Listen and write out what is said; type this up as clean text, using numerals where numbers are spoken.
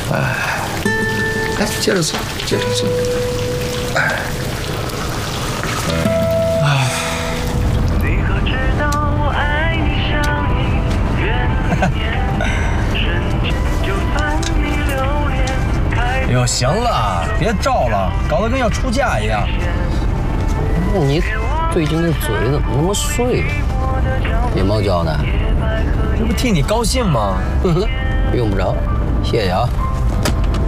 来，接着吃，接着吃。 你可知道我爱你上瘾，愿意瞬间就算你留恋。 哎呦，行了，别照了，搞得跟要出嫁一样。 你最近这嘴怎么那么碎呀？眼毛胶呢？ 这不替你高兴吗？ 用不着，谢谢啊。